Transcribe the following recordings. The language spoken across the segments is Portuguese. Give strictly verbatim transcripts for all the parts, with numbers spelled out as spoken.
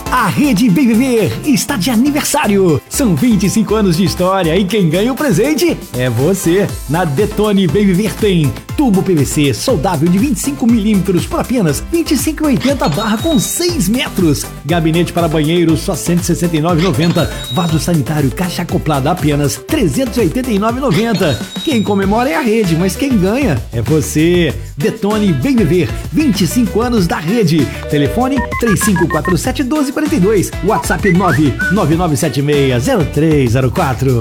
A Rede Bem Viver está de aniversário. São vinte e cinco anos de história e quem ganha o presente é você. Na Detone Bem Viver tem tubo P V C soldável de vinte e cinco milímetros por apenas vinte e cinco reais e oitenta centavos barra com seis metros. Gabinete para banheiro só cento e sessenta e nove reais e noventa centavos. Vaso sanitário caixa acoplada apenas trezentos e oitenta e nove reais e noventa centavos. Quem comemora é a Rede, mas quem ganha é você. Detone Bem Viver, vinte e cinco anos da Rede. Telefone três cinco quatro sete, um dois quatro dois. WhatsApp nove nove nove sete seis zero três zero quatro.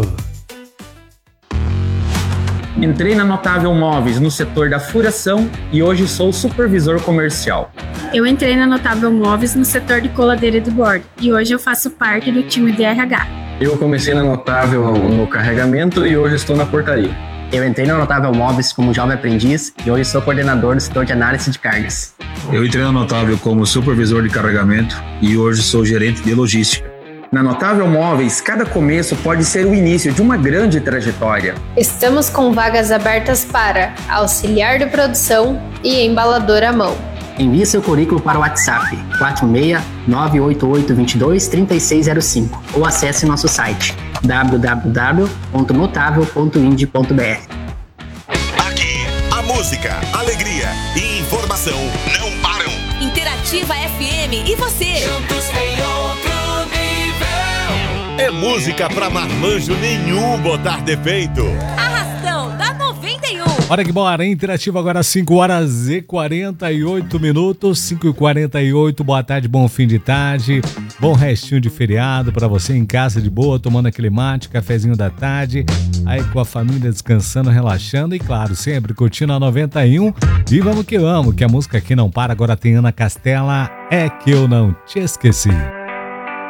Entrei na Notável Móveis no setor da furação e hoje sou supervisor comercial. Eu entrei na Notável Móveis no setor de coladeira de bordo e hoje eu faço parte do time de R H. Eu comecei na Notável no carregamento e hoje estou na portaria. Eu entrei na Notável Móveis como jovem aprendiz e hoje sou coordenador do setor de análise de cargas. Eu entrei na Notável como supervisor de carregamento e hoje sou gerente de logística. Na Notável Móveis, cada começo pode ser o início de uma grande trajetória. Estamos com vagas abertas para auxiliar de produção e embalador à mão. Envie seu currículo para o WhatsApp quatro seis nove oito oito dois dois três seis zero cinco ou acesse nosso site w w w ponto notável ponto ind ponto b r. Aqui, a música, alegria e informação não param. Interativa F M e você. Juntos em outro nível. É música pra marmanjo nenhum botar defeito. Arrastão da noventa e um. Hora que bora, Interativa agora cinco horas e quarenta e oito minutos, cinco e quarenta e oito, boa tarde, bom fim de tarde, bom restinho de feriado pra você em casa de boa, tomando aquele mate, cafezinho da tarde, aí com a família descansando, relaxando e claro, sempre curtindo a noventa e um e vamos que vamos, que a música aqui não para, agora tem Ana Castela, É Que Eu Não Te Esqueci.